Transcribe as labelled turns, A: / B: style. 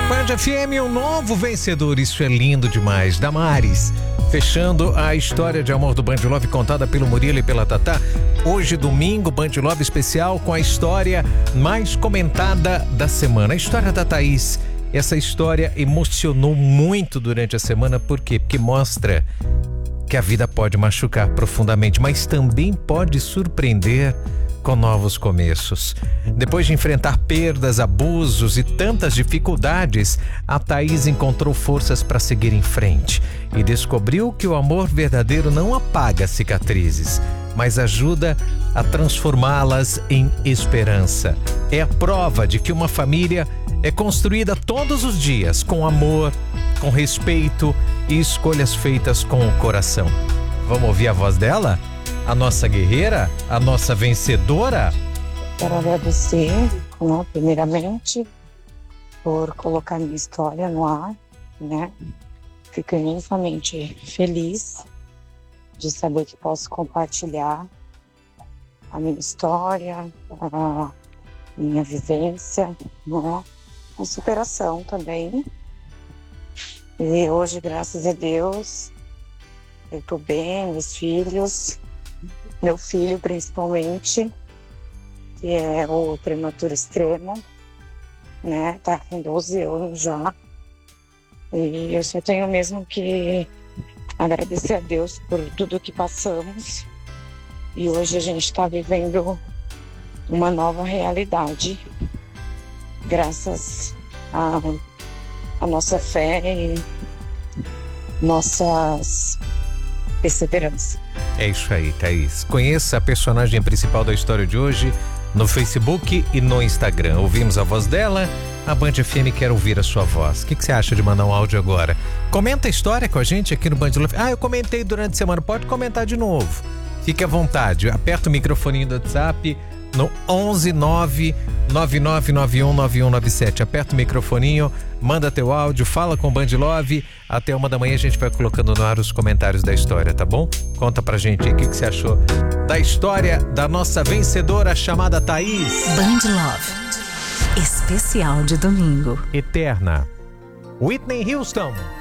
A: Band FM, um novo vencedor, isso é lindo demais. Damares, fechando a história de amor do Band Love contada pelo Murilo e pela Tatá. Hoje, domingo, Band Love especial com a história mais comentada da semana. A história da Thaís. Essa história emocionou muito durante a semana, por quê? Porque mostra que a vida pode machucar profundamente, mas também pode surpreender com novos começos. Depois de enfrentar perdas, abusos e tantas dificuldades, a Thaís encontrou forças para seguir em frente e descobriu que o amor verdadeiro não apaga cicatrizes, mas ajuda a transformá-las em esperança. É a prova de que uma família é construída todos os dias com amor, com respeito e escolhas feitas com o coração. Vamos ouvir a voz dela? A nossa guerreira, a nossa vencedora.
B: Quero agradecer, primeiramente, por colocar minha história no ar, né? Fico imensamente feliz de saber que posso compartilhar a minha história, a minha vivência, né? Com superação também. E hoje, graças a Deus, eu tô bem, meus filhos, meu filho principalmente, que é o prematuro extremo, né? Tá com 12 anos já. E eu só tenho mesmo que agradecer a Deus por tudo que passamos. E hoje a gente está vivendo uma nova realidade, graças à nossa fé e nossas perseveranças.
A: É isso aí, Thaís. Conheça a personagem principal da história de hoje no Facebook e no Instagram. Ouvimos a voz dela, a Band FM quer ouvir a sua voz. O que você acha de mandar um áudio agora? Comenta a história com a gente aqui no Band Love. Eu comentei durante a semana, pode comentar de novo. Fique à vontade, aperta o microfoninho do WhatsApp no 11999919197. Aperta o microfoninho, manda teu áudio, fala com o Band Love. Até 1h a gente vai colocando no ar os comentários da história, tá bom? Conta pra gente aí o que você achou da história da nossa vencedora chamada Thaís.
C: Band Love, especial de domingo.
A: Eterna. Whitney Houston.